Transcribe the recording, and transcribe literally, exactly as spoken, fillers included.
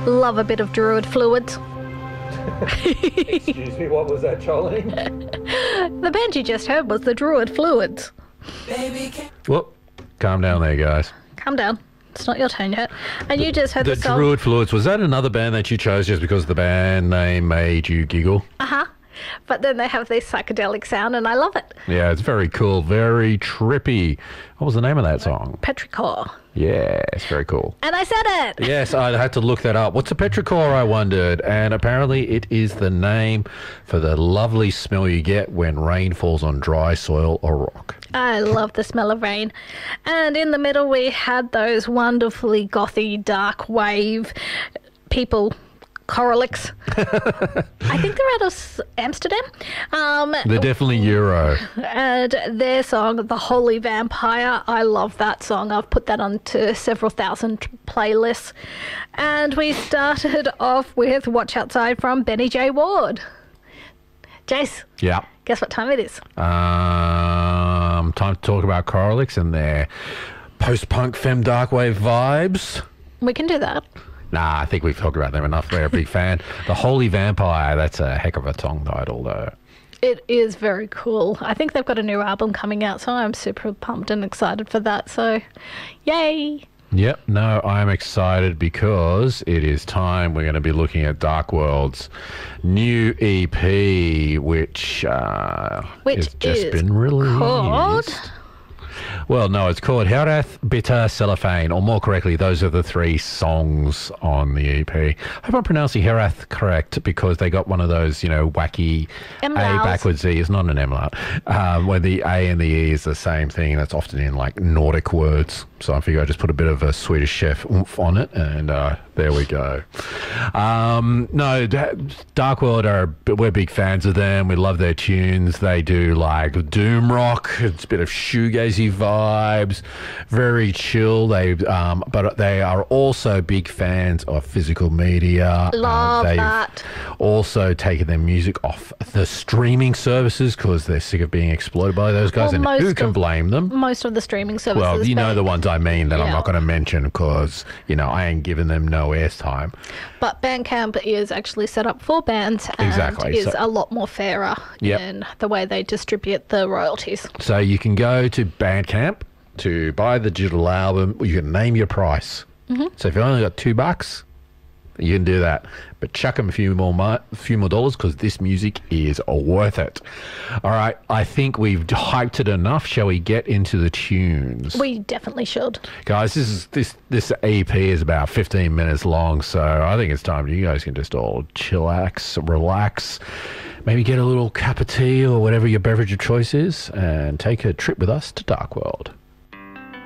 Love a bit of Druid Fluids. Excuse me, what was that, Charlene? The band you just heard was the Druid Fluids. Whoop. Calm down there, guys. Calm down. It's not your turn yet. And you just heard the, The song. Druid Fluids, was that another band that you chose just because the band name made you giggle? Uh-huh. But then they have this psychedelic sound, and I love it. Yeah, it's very cool, very trippy. What was the name of that song? Petrichor. Yeah, it's very cool. And I said it. Yes, I had to look that up. What's a petrichor, I wondered? And apparently it is the name for the lovely smell you get when rain falls on dry soil or rock. I love the smell of rain. And in the middle, we had those wonderfully gothy, dark wave people, Coralics. I think they're out of Amsterdam. Um, They're definitely Euro. and their song, The Holy Vampire, I love that song. I've put that onto several thousand playlists. And we started off with Watch Outside from Benny J. Ward. Jace, Yeah. guess what time it is? Um, time to talk about Coralics and their post-punk femme darkwave vibes. We can do that. Nah, I think we've talked about them enough. We're a big fan. The Holy Vampire, that's a heck of a song title, though. It is very cool. I think they've got a new album coming out, so I'm super pumped and excited for that. So, yay! Yep, no, I'm excited because it is time we're going to be looking at Dark World's new E P, which, uh, Which has just is been released. called? Well, no, it's called Herath Bitter Cellophane, or more correctly, those are the three songs on the E P. I hope I'm pronouncing Herath correct because they got one of those, you know, wacky Umlauts. A backwards E. It's not an umlaut, um, where the A and the E is the same thing. That's often in like Nordic words. So I figure I just put a bit of a Swedish chef oomph on it, and uh, there we go. Um, no, D- Dark World are we're big fans of them. We love their tunes. They do like doom rock. It's a bit of shoegazy vibes, very chill. They um, but they are also big fans of physical media. Love Uh, they've that. also taken their music off the streaming services because they're sick of being exploited by those guys, Well, and most who can of- blame them? Most of the streaming services. Well, you know ban- the ones I mean that I'm Yeah. not going to mention because, you know, I ain't giving them no airtime. But Bandcamp is actually set up for bands and Exactly, is so- a lot more fairer Yep. in the way they distribute the royalties. So you can go to Bandcamp to buy the digital album. You can name your price. Mm-hmm. So if you only got two bucks, you can do that. But chuck them a few more, mo- a few more dollars because this music is worth it. All right, I think we've hyped it enough. Shall we get into the tunes? We definitely should. Guys, this is this this E P is about fifteen minutes long, so I think it's time you guys can just all chillax, relax, maybe get a little cup of tea or whatever your beverage of choice is, and take a trip with us to Dark World.